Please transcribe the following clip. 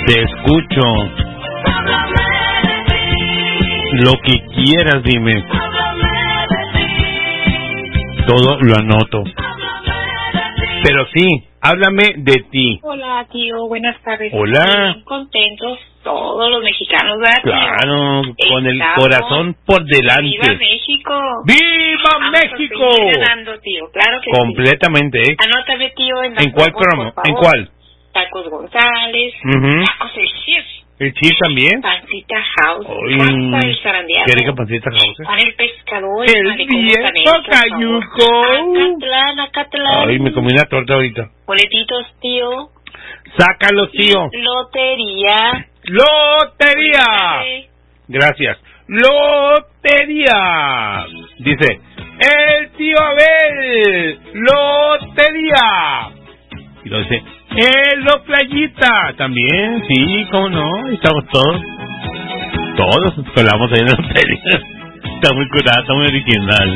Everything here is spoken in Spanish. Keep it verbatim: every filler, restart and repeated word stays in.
Te escucho. Lo que quieras, dime. Todo lo anoto. Pero sí, háblame de ti. Hola, tío, buenas tardes. Hola. Bien contentos todos los mexicanos, ¿verdad, tío? Claro, con el Estamos... corazón por delante. ¡Viva México! ¡Viva Vamos México! A seguir ganando, tío, claro que completamente, sí. ¿eh? Anótame, tío, en, ¿En cuál favor, programa? por ¿En favor. cuál? Tacos González, Uh-huh. Tacos El Chef, ¿El Chis también? Pancita House, Uy, Pasta el Zarandeado, qué rica pancita house. Juan el Pescador, El Malecón viejo Botanero, Cayuco. Acatlán, Acatlán. Ay, me comí una torta ahorita. Boletitos, tío. Sácalos, tío. Lotería. ¡Lotería! Gracias. ¡Lotería! Dice, el tío Abel. ¡Lotería! Y lo dice, el lo Playita. También, sí, cómo no. Estamos todos. Todos colamos ahí en la lotería. Está muy curada, está muy original.